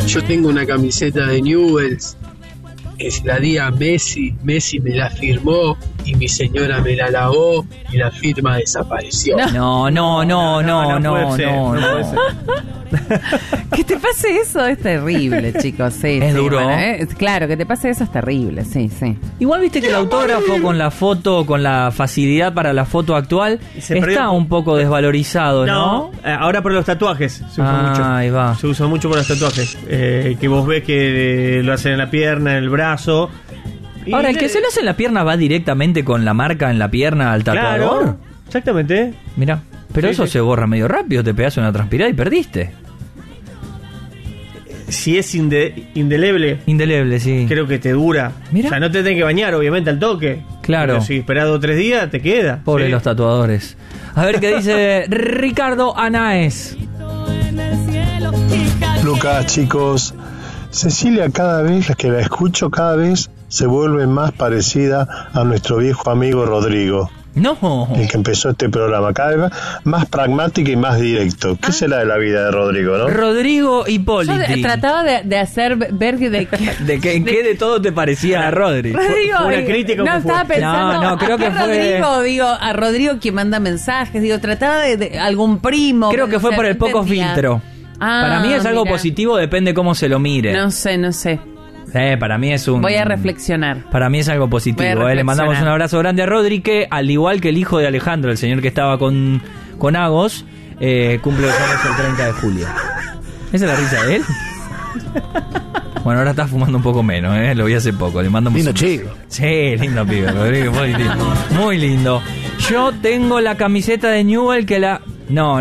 Yo tengo una camiseta de Newell's que se la di a Messi me la firmó y mi señora me la lavó y la firma desapareció. No puede ser. Que te pase eso es terrible, chicos. Sí, es sí, duro. Bueno, claro, que te pase eso es terrible, sí. Igual viste que el autógrafo con la foto, con la facilidad para la foto actual, está un poco desvalorizado, ¿no? Ahora por los tatuajes se usa mucho. Ahí va. Se usa mucho por los tatuajes. Que vos ves que lo hacen en la pierna, en el brazo. Ahora, el que se lo hace en la pierna va directamente con la marca en la pierna al tatuador. Claro, exactamente. Mira, pero eso se borra medio rápido, te pegas una transpirada y perdiste. Si es indeleble. Indeleble, sí. Creo que te dura. Mira. O sea, no te tenés que bañar, obviamente, al toque. Claro. Pero si esperás 2 o 3 días, te queda. Pobre los tatuadores. A ver qué dice Ricardo Anaes. Lucas, chicos, Cecilia, cada vez que la escucho, cada vez se vuelve más parecida a nuestro viejo amigo Rodrigo. No. El que empezó este programa, cada vez más pragmático y más directo. ¿Qué será de la vida de Rodrigo, no? Rodrigo Hipóliti. Yo trataba de hacer ver de ¿En qué de todo te parecía a Rodrigo? Rodrigo, Fue una crítica. no estaba pensando. No, creo que fue Rodrigo, a Rodrigo quien manda mensajes, trataba de algún primo. Creo que fue por el poco filtro. Para mí es algo positivo, depende cómo se lo mire. No sé. Para mí es un... Voy a reflexionar. Para mí es algo positivo. Le mandamos un abrazo grande a Rodri, que al igual que el hijo de Alejandro, el señor que estaba con Agos, cumple los años el 30 de julio. ¿Esa es la risa de él? Bueno, ahora está fumando un poco menos, lo vi hace poco. Le mandamos lindo chico. Sí, lindo pibe, Rodrigo, muy lindo. Yo tengo la camiseta de Newell que la... No.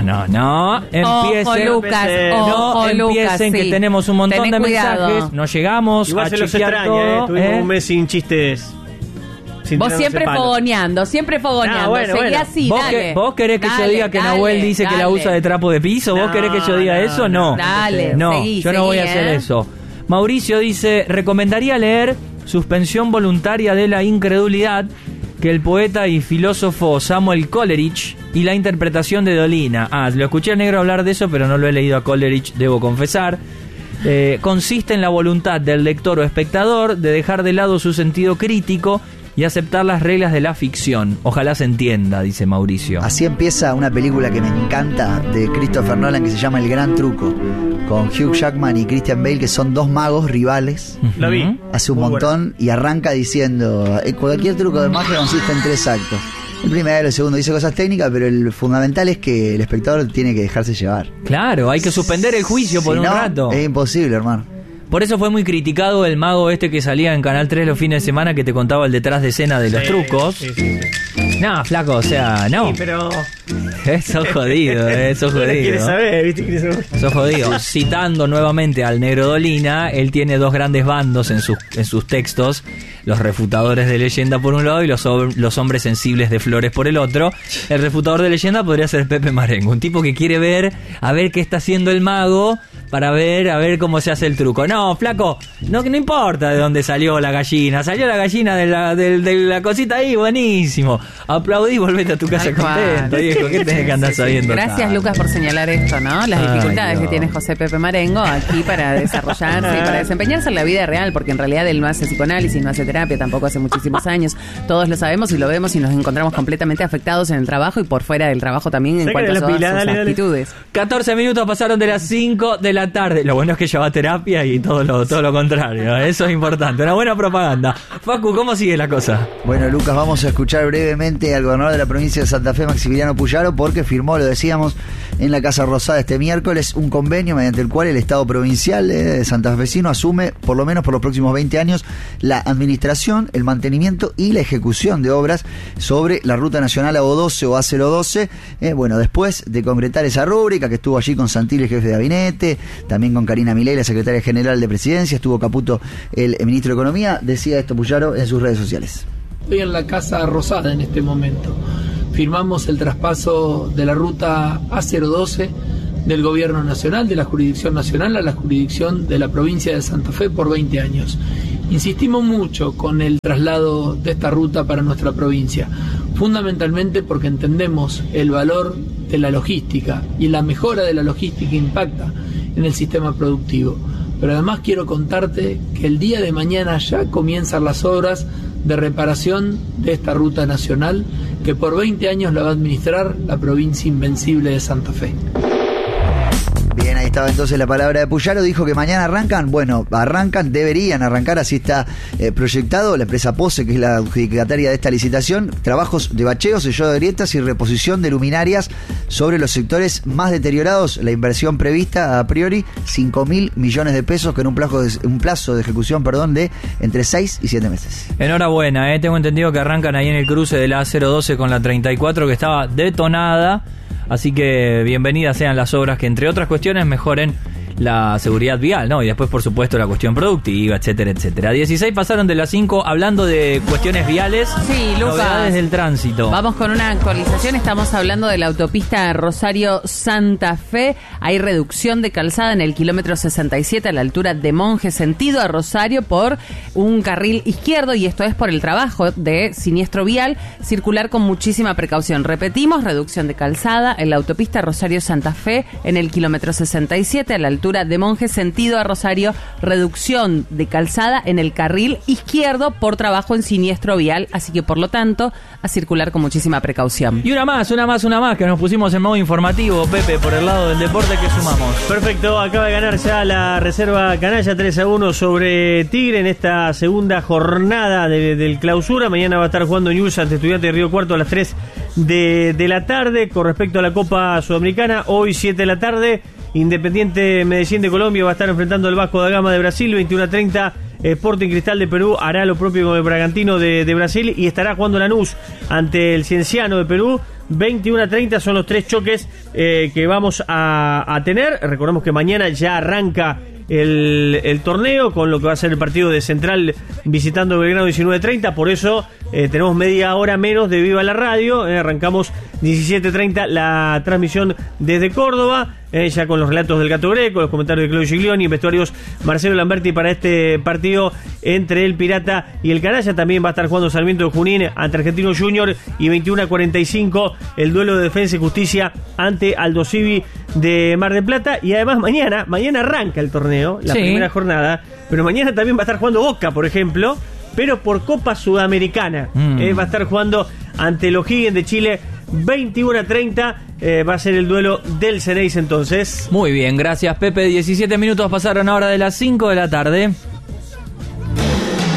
Empiecen, Lucas, empiecen que tenemos un montón Tenés de cuidado. mensajes. No llegamos Igual a se los chequear extraña, todo. Tuvimos un mes sin chistes. Vos siempre fogoneando. Bueno. Seguí así, dale. ¿Vos querés que yo diga que Nahuel dice que la usa de trapo de piso? ¿Vos querés que yo diga eso? No. Dale, No, seguí, yo no voy a hacer eso. Mauricio dice, recomendaría leer Suspensión voluntaria de la incredulidad, que el poeta y filósofo Samuel Coleridge, y la interpretación de Dolina. Lo escuché al negro hablar de eso, pero no lo he leído a Coleridge, debo confesar. Consiste en la voluntad del lector o espectador de dejar de lado su sentido crítico y aceptar las reglas de la ficción. Ojalá se entienda, dice Mauricio. Así empieza una película que me encanta de Christopher Nolan que se llama El Gran Truco, con Hugh Jackman y Christian Bale, que son dos magos rivales. La vi. Hace un montón y arranca diciendo: cualquier truco de magia consiste en 3 actos. El primero, el segundo dice cosas técnicas, pero el fundamental es que el espectador tiene que dejarse llevar. Claro, hay que suspender el juicio por un rato. Es imposible, hermano. Por eso fue muy criticado el mago que salía en Canal 3 los fines de semana, que te contaba el detrás de escena de los trucos. Sí. No, flaco, o sea, no. Sí, pero... Sos jodido, sos jodido. ¿Quieres saber? ¿Viste? ¿Quieres saber? Sos jodido. Citando nuevamente al negro Dolina, él tiene 2 grandes bandos en sus textos: los refutadores de leyenda por un lado y los hombres sensibles de flores por el otro. El refutador de leyenda podría ser Pepe Marengo, un tipo que quiere ver qué está haciendo el mago para ver cómo se hace el truco. No, flaco, no importa de dónde salió la gallina de la cosita ahí, buenísimo. Aplaudí y volvete a tu casa contento, viejo. ¿Qué tenés que andar sabiendo? Gracias, Lucas, por señalar esto, ¿no? Las dificultades que tiene José Pepe Marengo aquí para desarrollarse y para desempeñarse en la vida real, porque en realidad él no hace psicoanálisis, no hace terapia, tampoco hace muchísimos años. Todos lo sabemos y lo vemos y nos encontramos completamente afectados en el trabajo y por fuera del trabajo también en cuanto a todas sus actitudes. 14 minutos pasaron de las 5 de la tarde. Lo bueno es que ella va a terapia y todo lo contrario. Eso es importante. Una buena propaganda. Facu, ¿cómo sigue la cosa? Bueno, Lucas, vamos a escuchar brevemente al gobernador de la provincia de Santa Fe, Maximiliano Puyaro, porque firmó, lo decíamos, en la Casa Rosada este miércoles un convenio mediante el cual el Estado provincial de santafesino asume, por lo menos por los próximos 20 años, la administración, el mantenimiento y la ejecución de obras sobre la Ruta Nacional AO12 o ACLO12. Bueno, después de concretar esa rúbrica, que estuvo allí con Santilli, el jefe de gabinete, también con Karina Milei, la secretaria general de Presidencia, estuvo Caputo, el ministro de Economía, decía esto Puyaro en sus redes sociales. Estoy en la Casa Rosada en este momento. Firmamos el traspaso de la ruta A012 del Gobierno Nacional, de la jurisdicción nacional a la jurisdicción de la provincia de Santa Fe por 20 años. Insistimos mucho con el traslado de esta ruta para nuestra provincia, fundamentalmente porque entendemos el valor de la logística y la mejora de la logística impacta en el sistema productivo. Pero además quiero contarte que el día de mañana ya comienzan las obras de reparación de esta ruta nacional que por 20 años la va a administrar la provincia invencible de Santa Fe. Bien, ahí estaba entonces la palabra de Puyaro. Dijo que mañana arrancan. Bueno, deberían arrancar, así está proyectado. La empresa Pose, que es la adjudicataria de esta licitación, trabajos de bacheo, sellado de grietas y reposición de luminarias sobre los sectores más deteriorados. La inversión prevista a priori 5.000 millones de pesos, con un plazo de ejecución, de entre 6 y 7 meses. Enhorabuena, tengo entendido que arrancan ahí en el cruce de la A012 con la 34, que estaba detonada. Así que bienvenidas sean las obras que, entre otras cuestiones, mejoren la seguridad vial, ¿no? Y después, por supuesto, la cuestión productiva, etcétera, etcétera. 16 pasaron de las 5 hablando de cuestiones viales. Sí, Lucas. Novedades del tránsito. Vamos con una actualización. Estamos hablando de la autopista Rosario-Santa Fe. Hay reducción de calzada en el kilómetro 67 a la altura de Monje, sentido a Rosario, por un carril izquierdo, y esto es por el trabajo de siniestro vial. Circular con muchísima precaución. Repetimos, reducción de calzada en la autopista Rosario-Santa Fe en el kilómetro 67 a la altura de Monje, sentido a Rosario, reducción de calzada en el carril izquierdo por trabajo en siniestro vial, así que por lo tanto a circular con muchísima precaución. Y una más, que nos pusimos en modo informativo, Pepe, por el lado del deporte, que sumamos. Perfecto, acaba de ganar ya la reserva canalla 3-1 sobre Tigre en esta segunda jornada del clausura. Mañana va a estar jugando News ante Estudiantes de Río Cuarto a las 3 de la tarde. Con respecto a la Copa Sudamericana, hoy 7 de la tarde, Independiente Medellín de Colombia va a estar enfrentando al Vasco da Gama de Brasil. 21:30, Sporting Cristal de Perú hará lo propio con el Bragantino de Brasil, y estará jugando Lanús ante el Cienciano de Perú. 21:30 son los 3 choques que vamos a tener. Recordemos que mañana ya arranca el torneo, con lo que va a ser el partido de Central visitando Belgrano 19:30. Por eso tenemos media hora menos de Viva la Radio. Arrancamos 17:30 la transmisión desde Córdoba, ya con los relatos del Gato Greco, los comentarios de Claudio Giglioni, vestuarios Marcelo Lamberti para este partido entre el Pirata y el Canalla. También va a estar jugando Sarmiento de Junín ante Argentino Junior, y 21:45 el duelo de Defensa y Justicia ante Aldo Civi de Mar del Plata. Y además mañana arranca el torneo, la primera jornada, pero mañana también va a estar jugando Boca, por ejemplo, pero por Copa Sudamericana. Va a estar jugando ante el O'Higgins de Chile. 21:30 va a ser el duelo del Ceneice entonces. Muy bien, gracias Pepe. 17 minutos pasaron ahora de las 5 de la tarde.